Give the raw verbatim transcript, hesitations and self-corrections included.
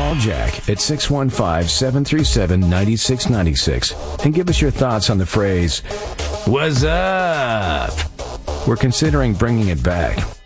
Call Jack at six one five, seven three seven, nine six nine six and give us your thoughts on the phrase, "What's up?" We're considering bringing it back.